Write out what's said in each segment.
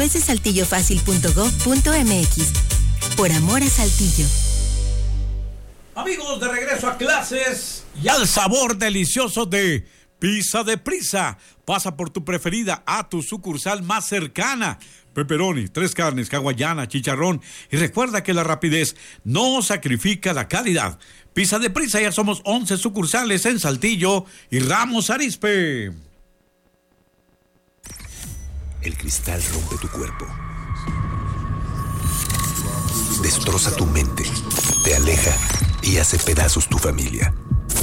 Es de saltillofacil.gov.mx. Por amor a Saltillo. Amigos, de regreso a clases y al sabor delicioso de Pizza de Prisa. Pasa por tu preferida a tu sucursal más cercana. Pepperoni, 3 carnes, hawaiana, chicharrón. Y recuerda que la rapidez no sacrifica la calidad. Pizza de Prisa, ya somos 11 sucursales en Saltillo y Ramos Arizpe. El cristal rompe tu cuerpo. Destroza tu mente. Te aleja y hace pedazos tu familia.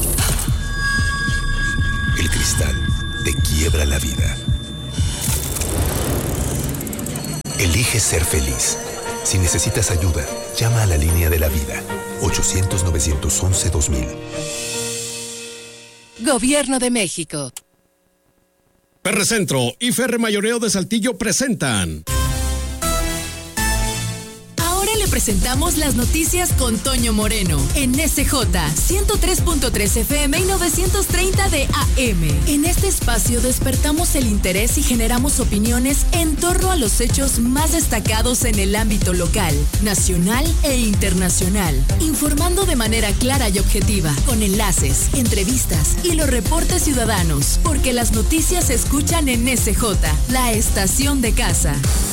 El cristal te quiebra la vida. Elige ser feliz. Si necesitas ayuda, llama a la línea de la vida. 800-911-2000. Gobierno de México. Ferrecentro y Ferre Mayoreo de Saltillo presentan. Ahora le presentamos las noticias con Toño Moreno en SJ 103.3 FM y 930 de AM. En este espacio despertamos el interés y generamos opiniones en torno a los hechos más destacados en el ámbito local, nacional e internacional, informando de manera clara y objetiva, con enlaces, entrevistas y los reportes ciudadanos, porque las noticias se escuchan en SJ, la estación de casa.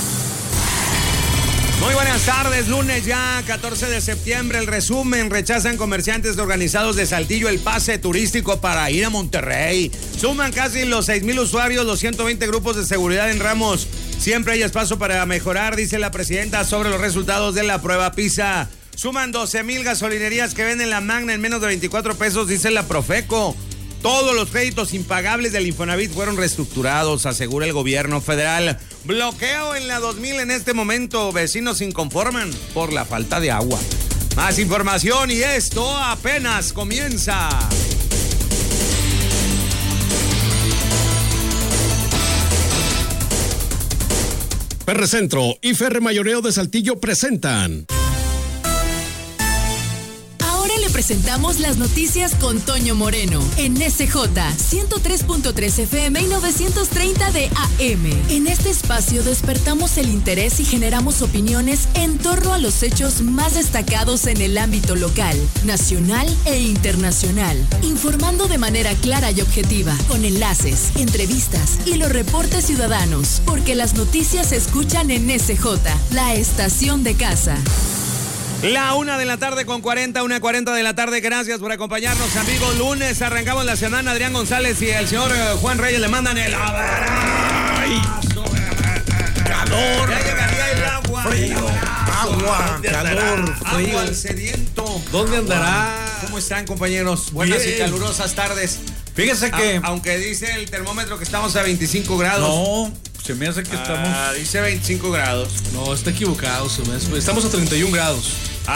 Muy buenas tardes, lunes ya 14 de septiembre, el resumen: rechazan comerciantes organizados de Saltillo el pase turístico para ir a Monterrey. Suman casi los 6,000 usuarios, los 120 grupos de seguridad en Ramos. Siempre hay espacio para mejorar, dice la presidenta sobre los resultados de la prueba PISA. Suman 12,000 gasolinerías que venden la Magna en menos de 24 pesos, dice la Profeco. Todos los créditos impagables del Infonavit fueron reestructurados, asegura el gobierno federal. Bloqueo en la 2000 en este momento. Vecinos se inconforman por la falta de agua. Más información y esto apenas comienza. Ferrecentro y Ferre Mayoreo de Saltillo presentan. Le presentamos las noticias con Toño Moreno en SJ 103.3 FM y 930 de AM. En este espacio despertamos el interés y generamos opiniones en torno a los hechos más destacados en el ámbito local, nacional e internacional, informando de manera clara y objetiva, con enlaces, entrevistas y los reportes ciudadanos, porque las noticias se escuchan en SJ, la estación de casa. La 1:40 PM, 1:40 de la tarde. Gracias por acompañarnos, amigos. Lunes, arrancamos la semana. Adrián González y el señor Juan Reyes le mandan el abrazo. Calor. Ya llegaría el agua. Frío. Agua, calor, frío. Agua al sediento. ¿Dónde andará? ¿Cómo están, compañeros? Buenas y calurosas tardes. Fíjese que... Aunque dice el termómetro que estamos a 25 grados. No, se me hace que estamos... dice 25 grados. No, está equivocado. Estamos a 31 grados.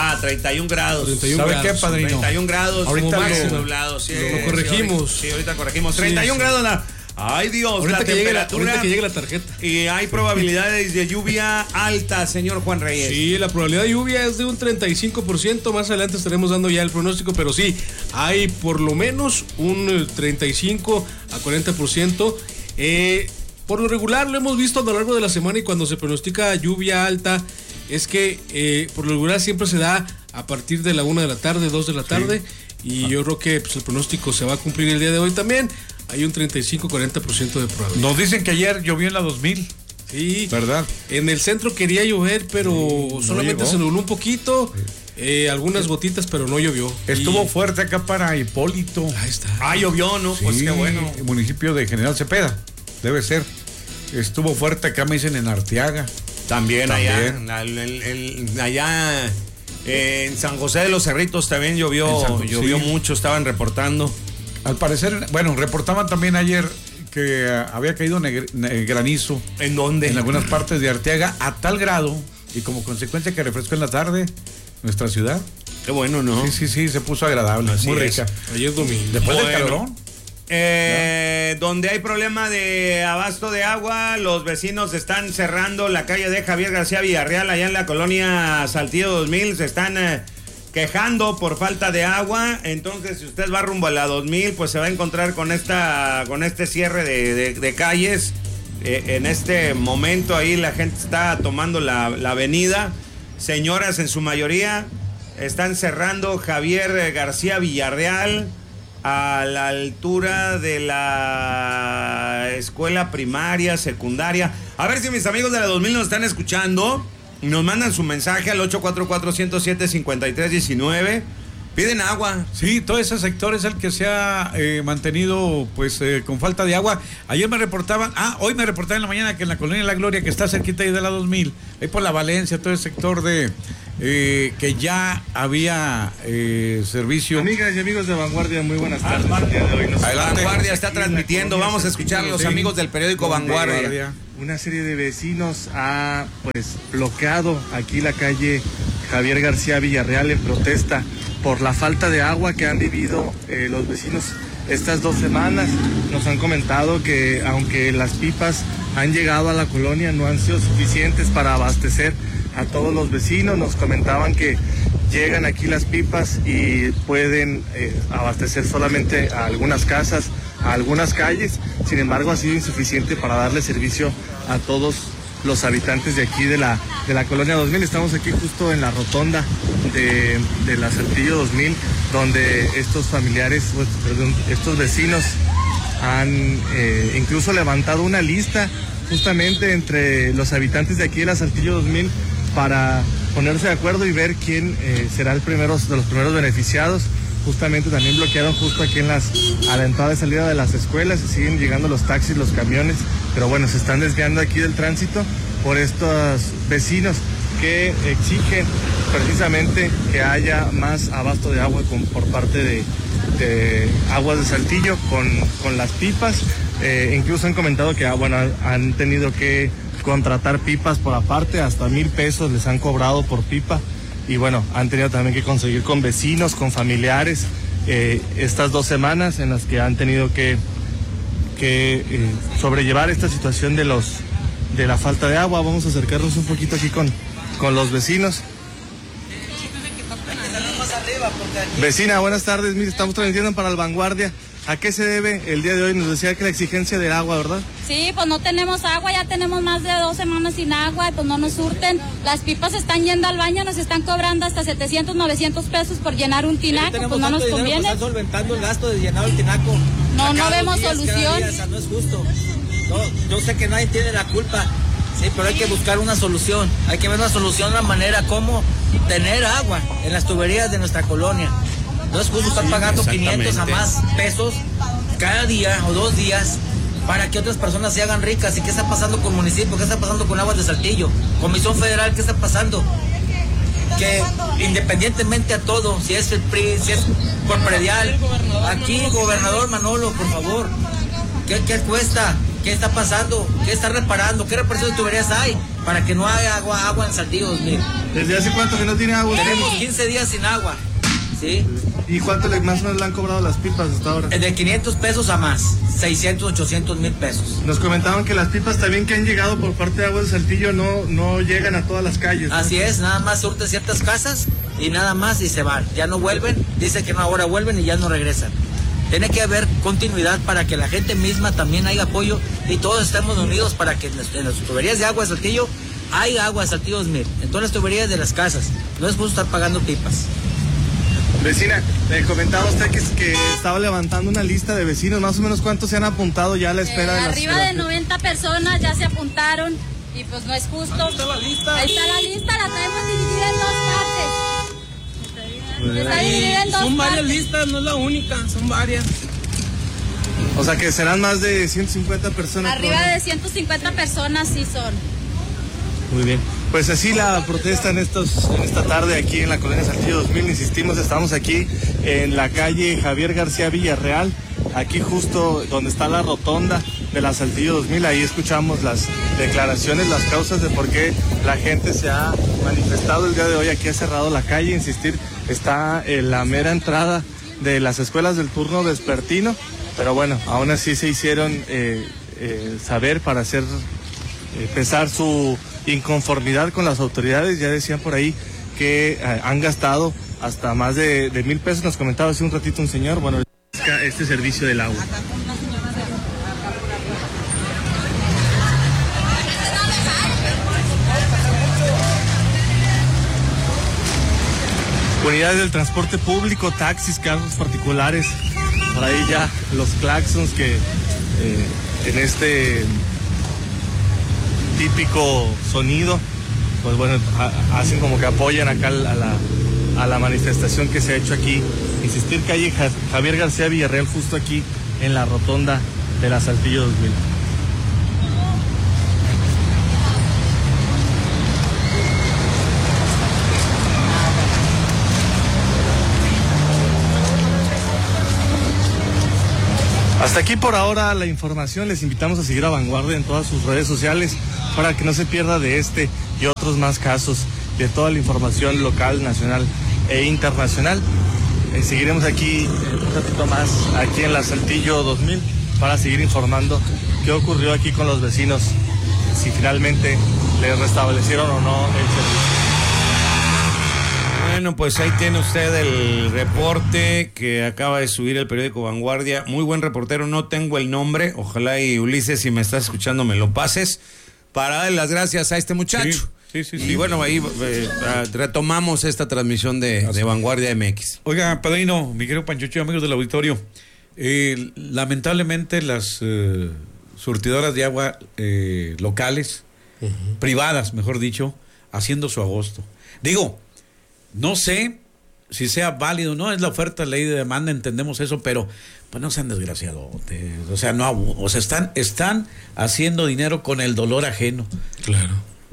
31 grados. 31 ¿Sabe grados. qué, padrino? 31 grados. Ahorita como lo- máximo nublado. Sí, lo corregimos. Sí, ahorita corregimos. 31 sí. grados. Ay, Dios, Ahorita la que temperatura. llegue la tarjeta. Y hay probabilidades de lluvia alta, señor Juan Reyes. Sí, la probabilidad de lluvia es de un 35%. Más adelante estaremos dando ya el pronóstico, pero sí, hay por lo menos un 35 a 40%. Por lo regular lo hemos visto a lo largo de la semana, y cuando se pronostica lluvia alta es que por lo regular siempre se da a partir de la 1 de la tarde, 2 de la tarde. Y yo creo que pues, el pronóstico se va a cumplir el día de hoy también. Hay un 35-40% de probabilidad. Nos dicen que ayer llovió en la 2000. Sí, ¿Verdad? en el centro quería llover, pero solamente llegó. se nubló un poquito. Algunas gotitas, pero no llovió. Estuvo Y- fuerte acá para Hipólito. Ahí está. Llovió, ¿no? Pues Sí, qué bueno. el municipio de General Cepeda. Debe ser. Estuvo fuerte acá, me dicen, en Arteaga. También allá. También. Allá en San José de los Cerritos también llovió Sí. mucho, estaban reportando. Al parecer, bueno, reportaban también ayer que había caído granizo ¿En dónde? en algunas partes de Arteaga, a tal grado, y como consecuencia que refrescó en la tarde nuestra ciudad. Qué bueno, ¿no? Sí, se puso agradable, Así muy es. rica. Ayer domingo. Después del Bueno. calorón. Donde hay problema de abasto de agua, los vecinos están cerrando la calle de Javier García Villarreal, allá en la colonia Saltillo 2000, se están quejando por falta de agua. Entonces, si usted va rumbo a la 2000, pues se va a encontrar con este cierre de calles. en este momento ahí la gente está tomando la avenida. Señoras en su mayoría están cerrando Javier García Villarreal a la altura de la escuela primaria, secundaria. A ver si mis amigos de la 2000 nos están escuchando. Nos mandan su mensaje al 844-107-5319. Piden agua. Sí, todo ese sector es el que se ha mantenido pues con falta de agua. Ayer me reportaban, hoy me reportaban en la mañana que en la Colonia La Gloria, que está cerquita ahí de la 2000, ahí por la Valencia, todo el sector de que ya había servicio. Amigas y amigos de Vanguardia, muy buenas tardes. Vanguardia está transmitiendo, vamos a escuchar a los amigos del periódico Vanguardia. Una serie de vecinos ha pues bloqueado aquí la calle Javier García Villarreal en protesta por la falta de agua que han vivido los vecinos estas 2 semanas. Nos han comentado que aunque las pipas han llegado a la colonia, no han sido suficientes para abastecer a todos los vecinos. Nos comentaban que llegan aquí las pipas y pueden abastecer solamente a algunas casas, a algunas calles. Sin embargo, ha sido insuficiente para darle servicio a todos los habitantes de aquí de la Colonia 2000. Estamos aquí justo en la rotonda de la Saltillo 2000, donde estos familiares, estos vecinos han incluso levantado una lista justamente entre los habitantes de aquí de la Saltillo 2000 para ponerse de acuerdo y ver quién será de los primeros beneficiados. Justamente también bloquearon justo aquí a la entrada y salida de las escuelas, y siguen llegando los taxis, los camiones, pero bueno, se están desviando aquí del tránsito por estos vecinos que exigen precisamente que haya más abasto de agua por parte de Aguas de Saltillo con las pipas. Incluso han comentado que han tenido que contratar pipas por aparte, hasta 1,000 pesos les han cobrado por pipa. Y bueno, han tenido también que conseguir con vecinos, con familiares, estas 2 semanas en las que han tenido que sobrellevar esta situación de la falta de agua. Vamos a acercarnos un poquito aquí con los vecinos. Vecina, buenas tardes. Mire, estamos transmitiendo para el Vanguardia. ¿A qué se debe el día de hoy? Nos decía que la exigencia del agua, ¿verdad? Sí, pues no tenemos agua, ya tenemos más de 2 semanas sin agua, pues no nos surten. Las pipas están yendo al baño, nos están cobrando hasta 700, 900 pesos por llenar un tinaco, pues no nos conviene. Están solventando el gasto de llenar el tinaco. No vemos solución. O sea, no es justo. Yo sé que nadie tiene la culpa, sí, pero hay que buscar una solución. Hay que ver una solución, una manera como tener agua en las tuberías de nuestra colonia. No es justo estar pagando 500 a más pesos cada día o 2 días para que otras personas se hagan ricas. ¿Y qué está pasando con el municipio? ¿Qué está pasando con Aguas de Saltillo? Comisión Federal, ¿qué está pasando? Que independientemente a todo, si es el PRI, si es por predial, aquí, gobernador Manolo, por favor, ¿qué cuesta? ¿Qué está pasando? ¿Qué está reparando? ¿Qué reparación de tuberías hay para que no haya agua en Saltillo 2000? ¿Desde hace cuánto que no tiene agua? Tenemos 15 días sin agua. ¿Sí? ¿Y cuánto más o menos le han cobrado las pipas hasta ahora? De 500 pesos a más, 600, 800 mil pesos. Nos comentaban que las pipas también que han llegado por parte de Aguas de Saltillo no llegan a todas las calles, ¿no? Así es, nada más surten ciertas casas y nada más y se van. Ya no vuelven, dicen que no, ahora vuelven y ya no regresan. Tiene que haber continuidad para que la gente misma también haya apoyo y todos estemos unidos para que en las tuberías de Aguas de Saltillo haya agua de Saltillo 2000, en todas las tuberías de las casas. No es justo estar pagando pipas. Vecina, le comentaba usted que estaba levantando una lista de vecinos. Más o menos, ¿cuántos se han apuntado ya a la espera de las... Arriba de 90 personas ya se apuntaron y pues no es justo. ¿Dónde está la lista? Ahí está la lista, la tenemos dividida en 2 partes. Está dividida en 2 Son varias partes. listas, no es la única, son varias. O sea que serán más de 150 personas. Arriba de 150 personas sí son. Muy bien. Pues así la protesta en esta tarde aquí en la Colonia Saltillo 2000. Insistimos, estamos aquí en la calle Javier García Villarreal, aquí justo donde está la rotonda de la Saltillo 2000. Ahí escuchamos las declaraciones, las causas de por qué la gente se ha manifestado el día de hoy. Aquí ha cerrado la calle, insistir, está en la mera entrada de las escuelas del turno vespertino, pero bueno, aún así se hicieron saber para hacer pesar su inconformidad con las autoridades. Ya decían por ahí que han gastado hasta más de 1,000 pesos. Nos comentaba hace un ratito un señor, bueno, este servicio del agua. unidades del transporte público, taxis, carros particulares. Por ahí ya los claxons que en este típico sonido, pues bueno, hacen como que apoyan acá a la manifestación que se ha hecho aquí. Insistir, calle Javier García Villarreal, justo aquí en la rotonda de la Saltillo 2000. Hasta aquí por ahora la información. Les invitamos a seguir a Vanguardia en todas sus redes sociales para que no se pierda de este y otros más casos, de toda la información local, nacional e internacional. Seguiremos aquí un ratito más, aquí en la Saltillo 2000, para seguir informando qué ocurrió aquí con los vecinos, si finalmente les restablecieron o no el servicio. Bueno, pues ahí tiene usted el reporte que acaba de subir el periódico Vanguardia. Muy buen reportero, no tengo el nombre. Ojalá y Ulises, si me estás escuchando, me lo pases para darle las gracias a este muchacho. Sí. Y bueno, ahí retomamos esta transmisión de Vanguardia MX. Oiga, padrino, mi querido Panchocho, amigos del auditorio, lamentablemente las surtidoras de agua locales, privadas, mejor dicho, haciendo su agosto. Digo, no sé si sea válido, no es la oferta, ley de demanda, entendemos eso, pero pues no sean desgraciados, o sea, no, o sea, están haciendo dinero con el dolor ajeno. Claro.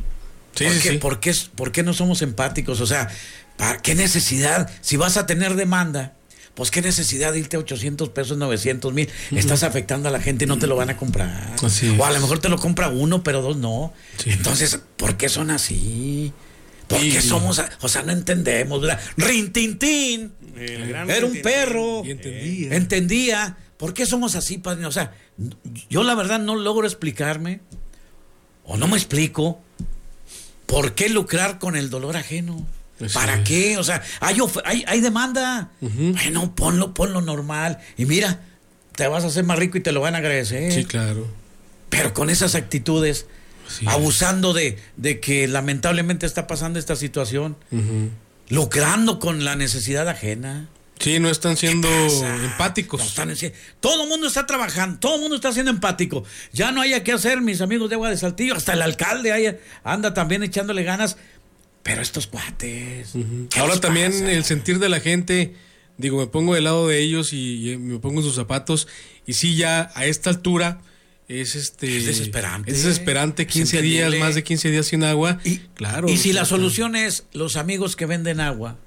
¿Por qué no somos empáticos? O sea, ¿para qué necesidad? Si vas a tener demanda, pues qué necesidad de irte a 800 pesos, 900 mil. Estás afectando a la gente y no te lo van a comprar. O a lo mejor te lo compra uno, pero dos no. Sí. Entonces, ¿por qué son así? ¿Por qué somos? O sea, no entendemos, ¿verdad? Rintintín. Era un perro. Y entendía. ¿Por qué somos así, padre? O sea, yo la verdad no logro explicarme, o no me explico, ¿por qué lucrar con el dolor ajeno? ¿Para qué? O sea, hay demanda. Bueno, ponlo normal. Y mira, te vas a hacer más rico y te lo van a agradecer. Sí, claro. Pero con esas actitudes, abusando de que lamentablemente está pasando esta situación, lucrando con la necesidad ajena. Sí, no están siendo empáticos. Todo el mundo está trabajando, todo el mundo está siendo empático. Ya no haya qué hacer, mis amigos de Agua de Saltillo, hasta el alcalde anda también echándole ganas. Pero estos cuates. Ahora también el sentir de la gente, digo, me pongo del lado de ellos y me pongo en sus zapatos. Y sí, ya a esta altura es desesperante. Es desesperante, 15 días, más de 15 días sin agua. Claro. Y si la solución es los amigos que venden agua.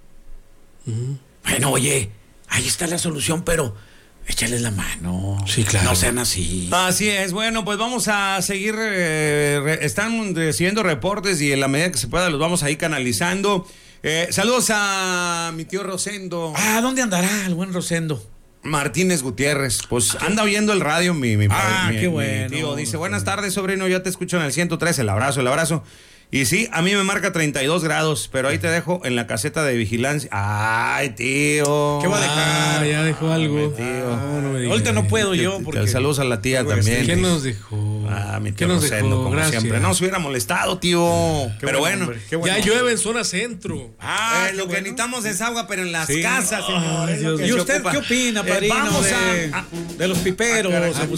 Bueno, oye, ahí está la solución, pero échales la mano. Sí, claro. No sean así. Así es. Bueno, pues vamos a seguir. Están recibiendo reportes y en la medida que se pueda los vamos a ir canalizando. Saludos a mi tío Rosendo. ¿Dónde andará el buen Rosendo? Martínez Gutiérrez. Pues anda oyendo el radio mi qué bueno. Mi tío dice, buenas tardes, sobrino, ya te escucho en el 103. El abrazo. Y sí, a mí me marca 32 grados, pero ahí te dejo en la caseta de vigilancia. Ay, tío. ¿Qué va a dejar? Ya dejó algo. Tío. Ahorita no puedo yo porque... Saludos a la tía también. ¿Qué nos dejó? Mi tío Rosendo, como gracias. siempre. No se hubiera molestado, tío. Pero bueno. Ya llueve en zona centro. Lo que necesitamos es agua, pero en las casas, señor. ¿Y usted qué opina, padrino, de los piperos?